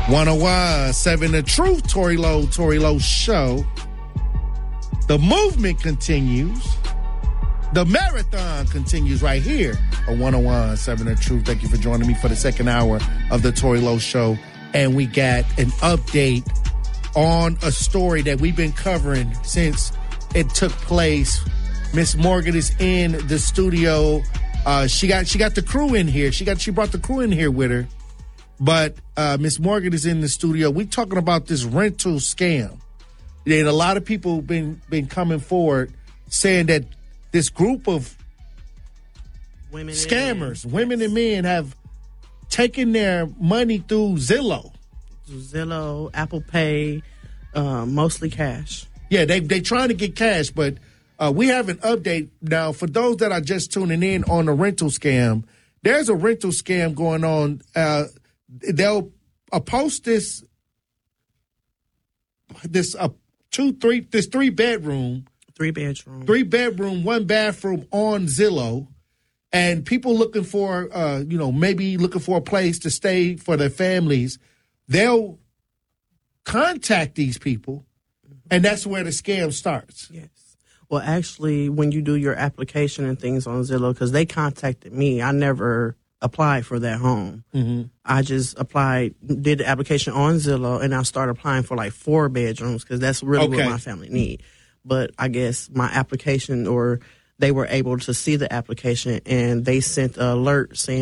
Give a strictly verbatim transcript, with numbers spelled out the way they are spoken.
one oh one seven The Truth, Tory Lowe, Tory Lowe Show. The movement continues. The marathon continues right here on one oh one seven The Truth. Thank you for joining me for the second hour of the Tory Lowe Show. And we got an update on a story that we've been covering since it took place. Miss Morgan is in the studio. Uh, she got she got the crew in here. She got she brought the crew in here with her. But uh, Miss Morgan is in the studio. We're talking about this rental scam. And a lot of people been been coming forward saying that this group of women scammers, and women and men, have taken their money through Zillow. Zillow, Apple Pay, uh, mostly cash. Yeah, they they trying to get cash, but uh, we have an update now for those that are just tuning in on the rental scam. There's a rental scam going on. Uh, they'll uh, post this this uh, two three this three bedroom. Three bedroom. Three bedroom, one bathroom on Zillow. And people looking for, uh, you know, maybe looking for a place to stay for their families, they'll contact these people, and that's where the scam starts. Yes. Well, actually, when you do your application and things on Zillow, because they contacted me, I never applied for that home. Mm-hmm. I just applied, did the application on Zillow, and I started applying for like four bedrooms because that's really Okay. what my family need. But I guess my application, or they were able to see the application, and they sent an alert saying